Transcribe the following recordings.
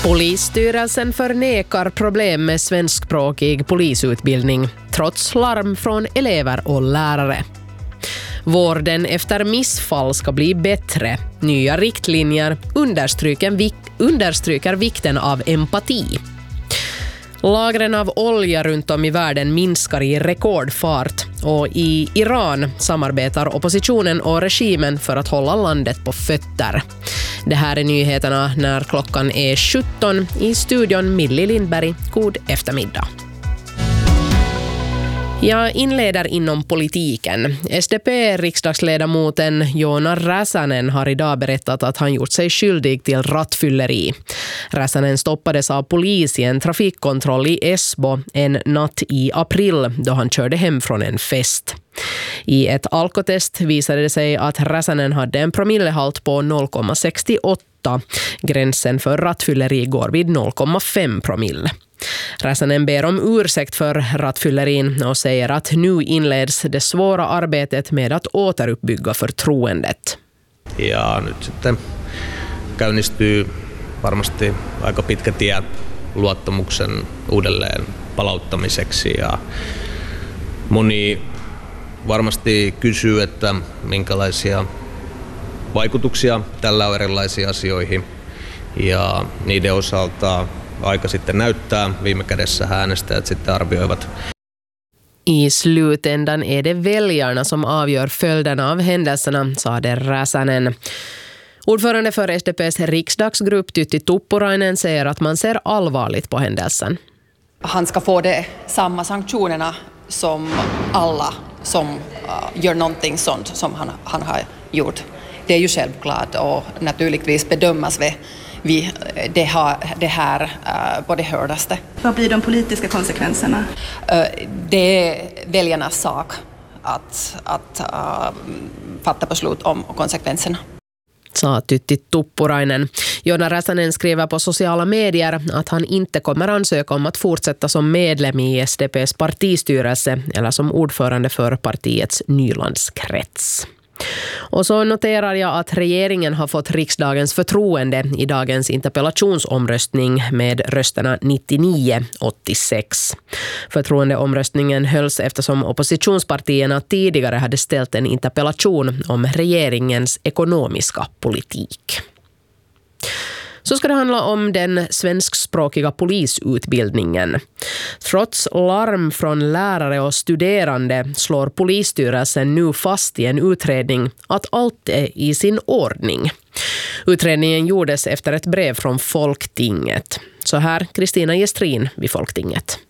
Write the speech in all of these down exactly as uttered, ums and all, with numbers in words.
Polisstyrelsen förnekar problem med svenskspråkig polisutbildning trots larm från elever och lärare. Vården efter missfall ska bli bättre. Nya riktlinjer understryker, vik- understryker vikten av empati. Lagren av olja runt om i världen minskar i rekordfart och i Iran samarbetar oppositionen och regimen för att hålla landet på fötter. Det här är nyheterna när klockan är sjutton. I studion Millie Lindberg. God eftermiddag. Jag inleder inom politiken. S D P-riksdagsledamoten Joona Räsänen har idag berättat att han gjort sig skyldig till rattfylleri. Räsänen stoppades av polis i en trafikkontroll i Esbo en natt i april då han körde hem från en fest. I ett alkotest visade det sig att Räsänen hade en promillehalt på noll komma sextioåtta. Gränsen för rattfylleri går vid noll komma fem promille. Räsänen ber om ursäkt för rattfyllerin och säger att nu inleds det svåra arbetet med att återuppbygga förtroendet. Ja nyt sitten käynnistyy varmasti aika pitkä tie luottamuksen uudelleen palauttamiseksi ja moni varmasti kysyy, että minkälaisia vaikutuksia tällä on erilaisiin asioihin ja niiden osalta aika sitten näyttää. Viime kädessä äänestäjät sitten arvioivat. I slutändan är det väljarna som avgör följderna av händelserna, sade Räsänen. Ordförande för S D P:s riksdagsgrupp Tytti Tuppurainen säger att man ser allvarligt på händelsen. Han ska få det samma sanktionerna som alla som uh, gör någonting sånt som han, han har gjort. Det är ju självklart och naturligtvis bedömas vi vi det, har, det här uh, på det hårdaste. Vad blir de politiska konsekvenserna? Uh, det är väljarnas sak att, att uh, fatta beslut om konsekvenserna. Sa Tytti Tuppurainen. Joona Räsänen skriver på sociala medier att han inte kommer ansöka om att fortsätta som medlem i S D P:s partistyrelse eller som ordförande för partiets Nylandskrets. Och så noterar jag att regeringen har fått riksdagens förtroende i dagens interpellationsomröstning med rösterna nittionio åttiosex. Förtroendeomröstningen hölls eftersom oppositionspartierna tidigare hade ställt en interpellation om regeringens ekonomiska politik. Så ska det handla om den svenskspråkiga polisutbildningen. Trots larm från lärare och studerande slår polisstyrelsen nu fast i en utredning att allt är i sin ordning. Utredningen gjordes efter ett brev från Folktinget. Så här Kristina Gestrin vid Folktinget.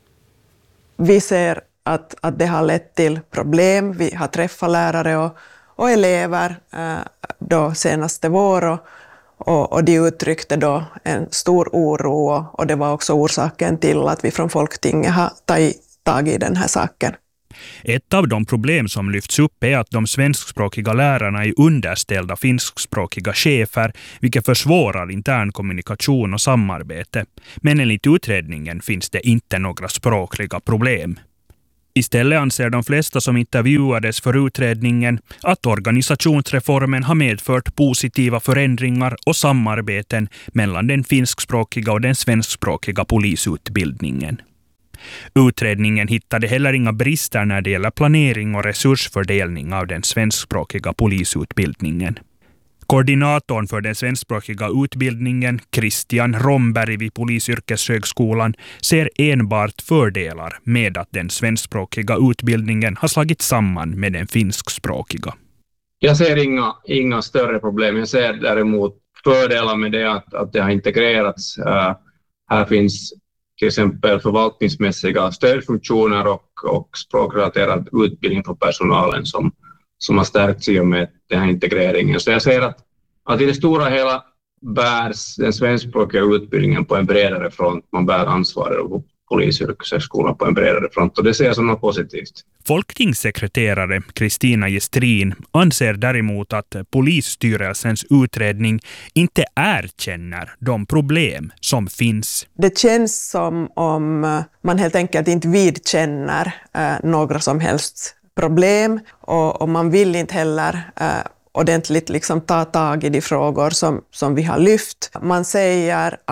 Vi ser att, att det har lett till problem. Vi har träffat lärare och, och elever eh, då senaste vår och Och, och de uttryckte då en stor oro och, och det var också orsaken till att vi från Folktinget har tagit tag i den här saken. Ett av de problem som lyfts upp är att de svenskspråkiga lärarna är underställda finskspråkiga chefer, vilket försvårar intern kommunikation och samarbete. Men enligt utredningen finns det inte några språkliga problem. Istället anser de flesta som intervjuades för utredningen att organisationsreformen har medfört positiva förändringar och samarbeten mellan den finskspråkiga och den svenskspråkiga polisutbildningen. Utredningen hittade heller inga brister när det gäller planering och resursfördelning av den svenskspråkiga polisutbildningen. Koordinatorn för den svenskspråkiga utbildningen, Christian Romberg vid Polisyrkeshögskolan, ser enbart fördelar med att den svenskspråkiga utbildningen har slagit samman med den finskspråkiga. Jag ser inga, inga större problem. Jag ser däremot fördelar med det att, att det har integrerats. Uh, här finns till exempel förvaltningsmässiga stödfunktioner och, och språkrelaterad utbildning för personalen som som har stärkts i och med den här integreringen. Så jag ser att, att i det stora hela bärs den svenskspråkiga utbildningen på en bredare front. Man bär ansvaret och Polisyrkeshögskolan på en bredare front och det ser jag som något positivt. Folktingssekreterare Kristina Gestrin anser däremot att polisstyrelsens utredning inte erkänner de problem som finns. Det känns som om man helt enkelt inte vidkänner eh, några som helst problem och, och man vill inte heller eh, ordentligt liksom ta tag i de frågor som, som vi har lyft. Man säger att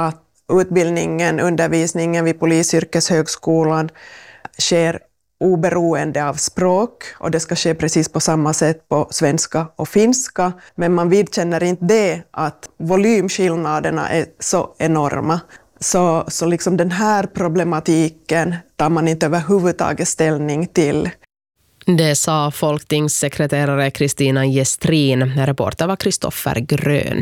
utbildningen, undervisningen vid Polisyrkeshögskolan sker oberoende av språk och det ska ske precis på samma sätt på svenska och finska. Men man vidkänner inte det att volymskillnaderna är så enorma. Så, så liksom den här problematiken tar man inte överhuvudtaget ställning till. Det sa folktingssekreterare Kristina Gestrin. Reporter var Kristoffer Grön.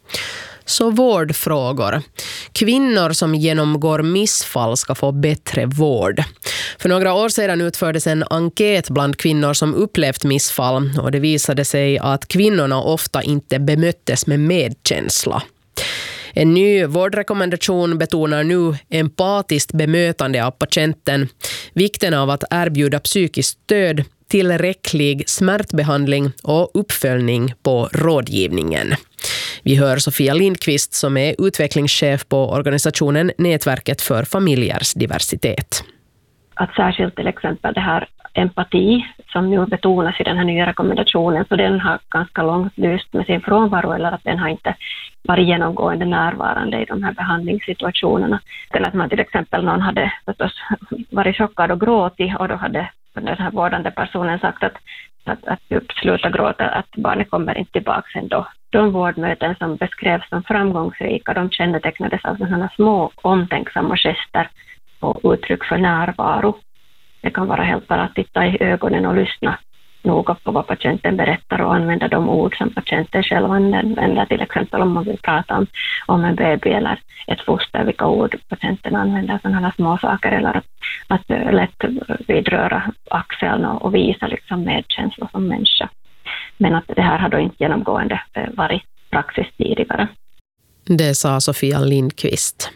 Så vårdfrågor. Kvinnor som genomgår missfall ska få bättre vård. För några år sedan utfördes en enkät bland kvinnor som upplevt missfall och det visade sig att kvinnorna ofta inte bemöttes med medkänsla. En ny vårdrekommendation betonar nu empatiskt bemötande av patienten, vikten av att erbjuda psykiskt stöd, tillräcklig smärtbehandling och uppföljning på rådgivningen. Vi hör Sofia Lindqvist som är utvecklingschef på organisationen Nätverket för familjers diversitet. Att särskilt till exempel det här empati som nu betonas i den här nya rekommendationen, så den har ganska långt lyst med sin frånvaro eller att den har inte varit genomgående närvarande i de här behandlingssituationerna. Eller att man till exempel någon hade förstås varit chockad och gråtit och då hade den här vårdande personen sagt att, att, att sluta gråta, att barnet kommer inte tillbaka ändå. De vårdmöten som beskrevs som framgångsrika, de kännetecknades av sådana små omtänksamma gester och uttryck för närvaro. Det kan vara helt bara att titta i ögonen och lyssna noga på vad patienten berättar och använda de ord som patienten själv använder. Till exempel om man vill prata om, om en baby eller ett foster, vilka ord patienten använder, sådana små saker. Eller att, att lätt vidröra axeln och, och visa liksom medkänsla som människa. Men att det här har då inte genomgående varit praxis tidigare. Det sa Sofia Lindqvist.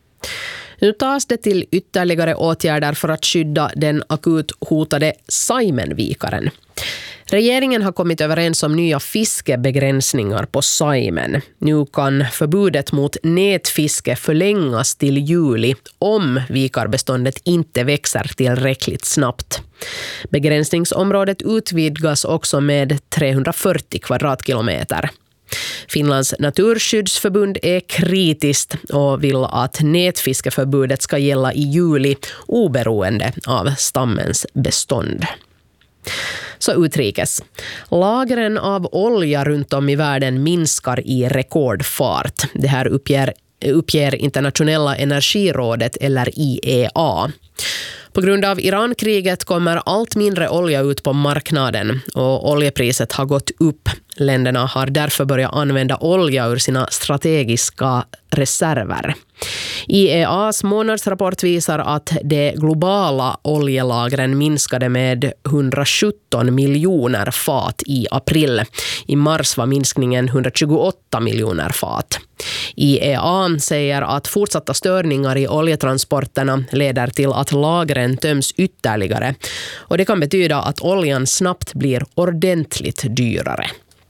Nu tas det till ytterligare åtgärder för att skydda den akut hotade Saimenvikaren. Regeringen har kommit överens om nya fiskebegränsningar på Saimen. Nu kan förbudet mot nätfiske förlängas till juli om vikarbeståndet inte växer tillräckligt snabbt. Begränsningsområdet utvidgas också med trehundrafyrtio kvadratkilometer. Finlands naturskyddsförbund är kritiskt och vill att nätfiskeförbudet ska gälla i juli oberoende av stammens bestånd. Så utrikes. Lagren av olja runt om i världen minskar i rekordfart. Det här uppger, uppger Internationella energirådet eller I E A. På grund av Irankriget kommer allt mindre olja ut på marknaden och oljepriset har gått upp. Länderna har därför börjat använda olja ur sina strategiska reserver. I E A:s månadsrapport visar att de globala oljelagren minskade med hundrasjutton miljoner fat i april. I mars var minskningen hundratjugoåtta miljoner fat. I E A säger att fortsatta störningar i oljetransporterna leder till att lagren töms ytterligare. Och det kan betyda att oljan snabbt blir ordentligt dyrare.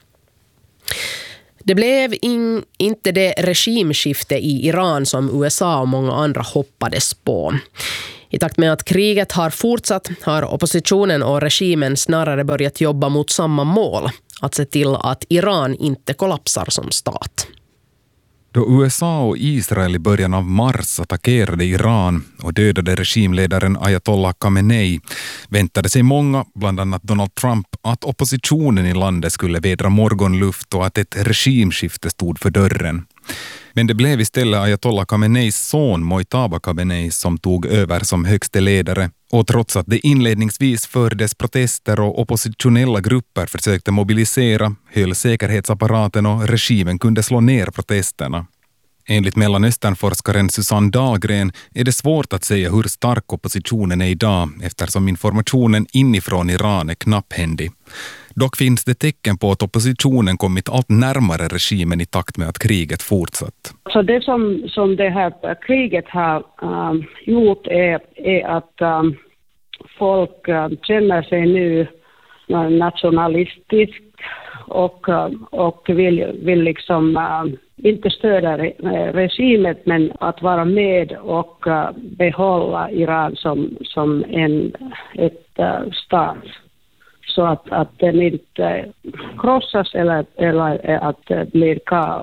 Det blev in, inte det regimskifte i Iran som U S A och många andra hoppades på. I takt med att kriget har fortsatt har oppositionen och regimen snarare börjat jobba mot samma mål, att se till att Iran inte kollapsar som stat. Då U S A och Israel i början av mars attackerade Iran och dödade regimledaren Ayatollah Khamenei väntade sig många, bland annat Donald Trump, att oppositionen i landet skulle vädra morgonluft och att ett regimskifte stod för dörren. Men det blev istället Ayatollah Khameneis son Mojtaba Khamenei som tog över som högste ledare. Och trots att det inledningsvis fördes protester och oppositionella grupper försökte mobilisera, höll säkerhetsapparaten och regimen kunde slå ner protesterna. Enligt Mellanösternforskaren Susanne Dahlgren är det svårt att säga hur stark oppositionen är idag eftersom informationen inifrån Iran är knapphändig. Dock finns det tecken på att oppositionen kommit allt närmare regimen i takt med att kriget fortsatt. Så det som, som det här kriget har um, gjort är, är att um, folk um, känner sig nu uh, nationalistiskt och, um, och vill, vill liksom um, inte stödja re, regimen men att vara med och uh, behålla Iran som, som en ett uh, stat. Så att, att den inte krossas eller, eller att det blir kaos.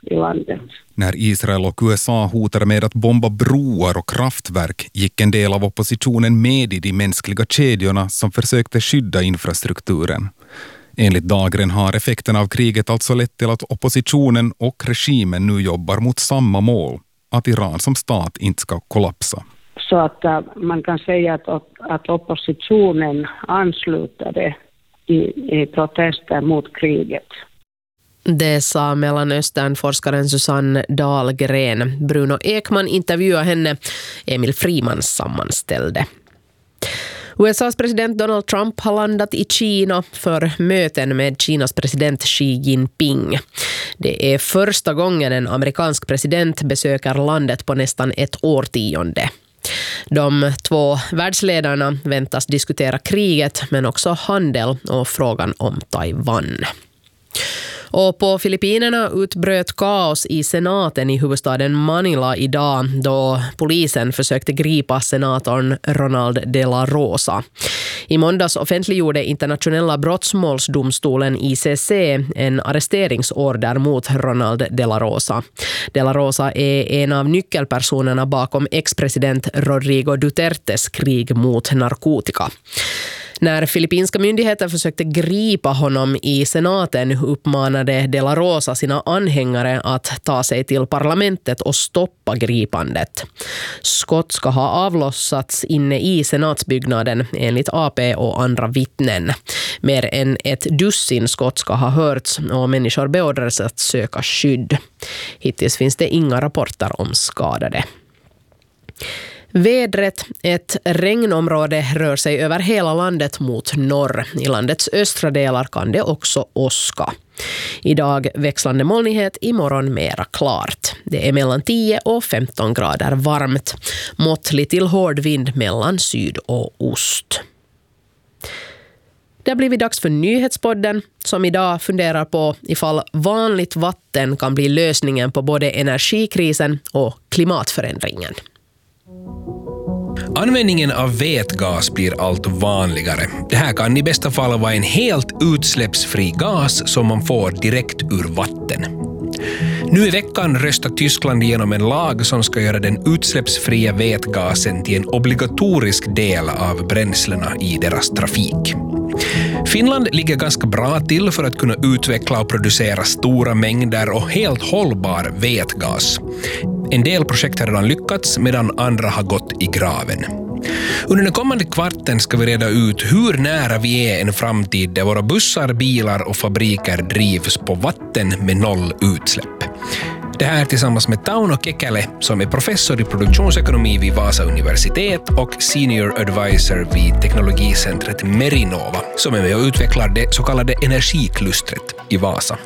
i landet. När Israel och U S A hotade med att bomba broar och kraftverk gick en del av oppositionen med i de mänskliga kedjorna som försökte skydda infrastrukturen. Enligt Dahlgren har effekten av kriget alltså lett till att oppositionen och regimen nu jobbar mot samma mål, att Iran som stat inte ska kollapsa. Så att uh, man kan säga att, att oppositionen anslutade i, i protester mot kriget. Det sa Mellanösternforskaren Susanne Dahlgren. Bruno Ekman intervjuade henne. Emil Friman sammanställde. U S A:s president Donald Trump har landat i Kina för möten med Kinas president Xi Jinping. Det är första gången en amerikansk president besöker landet på nästan ett årtionde. De två världsledarna väntas diskutera kriget men också handel och frågan om Taiwan. Och på Filippinerna utbröt kaos i senaten i huvudstaden Manila idag då polisen försökte gripa senatorn Ronald de la Rosa. I måndags offentliggjorde internationella brottsmålsdomstolen I C C en arresteringsorder mot Ronald de la Rosa. De la Rosa är en av nyckelpersonerna bakom ex-president Rodrigo Dutertes krig mot narkotika. När filippinska myndigheter försökte gripa honom i senaten uppmanade de la Rosa sina anhängare att ta sig till parlamentet och stoppa gripandet. Skott ska ha avlossats inne i senatsbyggnaden enligt A P och andra vittnen. Mer än ett dussin skott ska ha hörts och människor beordrades att söka skydd. Hittills finns det inga rapporter om skadade. Vädret. Ett regnområde rör sig över hela landet mot norr. I landets östra delar kan det också åska. Idag växlande molnighet, imorgon mera klart. Det är mellan tio och femton grader varmt. Måttlig till hård vind mellan syd och ost. Det har blivit dags för nyhetspodden som idag funderar på ifall vanligt vatten kan bli lösningen på både energikrisen och klimatförändringen. Användningen av vätgas blir allt vanligare. Det här kan i bästa fall vara en helt utsläppsfri gas som man får direkt ur vatten. Nu i veckan röstar Tyskland igenom en lag som ska göra den utsläppsfria vätgasen till en obligatorisk del av bränslena i deras trafik. Finland ligger ganska bra till för att kunna utveckla och producera stora mängder och helt hållbar vätgas. En del projekt har redan lyckats medan andra har gått i graven. Under den kommande kvarten ska vi reda ut hur nära vi är en framtid där våra bussar, bilar och fabriker drivs på vatten med noll utsläpp. Det här tillsammans med Tauno Kekele som är professor i produktionsekonomi vid Vasa universitet och senior advisor vid teknologicentret Merinova som är med och utvecklar det så kallade energiklustret i Vasa.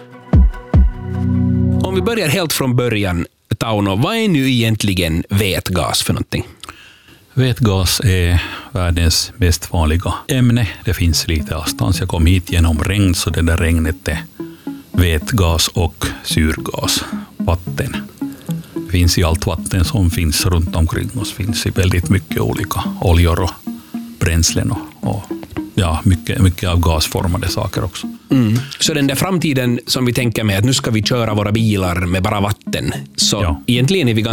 Om vi börjar helt från början, Tauno, vad är nu egentligen vätgas för någonting? Vätgas är världens mest vanliga ämne. Det finns lite avstånd. Jag kom hit genom regn så det där regnet är vätgas och syrgas, vatten. Det finns i allt vatten som finns runt omkring oss. Finns i väldigt mycket olika oljor och bränslen och, och ja, mycket, mycket av gasformade saker också. Mm. Så den där framtiden som vi tänker med att nu ska vi köra våra bilar med bara vatten. Så ja. Egentligen är vi